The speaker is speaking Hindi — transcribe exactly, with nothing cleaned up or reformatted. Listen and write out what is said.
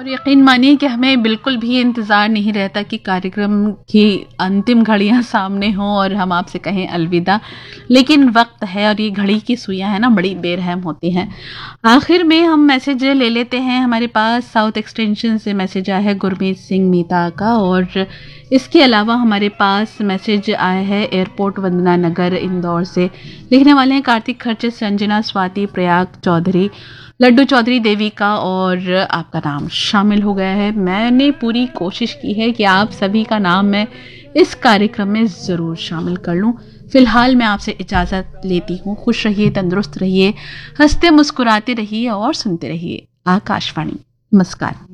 और यकीन मानिए कि हमें बिल्कुल भी इंतज़ार नहीं रहता कि कार्यक्रम की अंतिम घड़ियां सामने हों और हम आपसे कहें अलविदा, लेकिन वक्त है और ये घड़ी की सुइयां है ना, बड़ी बेरहम होती हैं। आखिर में हम मैसेज ले लेते हैं। हमारे पास साउथ एक्सटेंशन से मैसेज आया है गुरमीत सिंह मीता का, और इसके अलावा हमारे पास मैसेज आया है एयरपोर्ट वंदना नगर इंदौर से। लिखने वाले हैं कार्तिक खर्चे, संजना, स्वाति, प्रयाग चौधरी, लड्डू चौधरी, देविका, और आपका नाम शामिल हो गया है। मैंने पूरी कोशिश की है कि आप सभी का नाम मैं इस कार्यक्रम में ज़रूर शामिल कर लूं। फिलहाल मैं आपसे इजाज़त लेती हूँ। खुश रहिए, तंदुरुस्त रहिए, हंसते मुस्कुराते रहिए और सुनते रहिए आकाशवाणी। नमस्कार।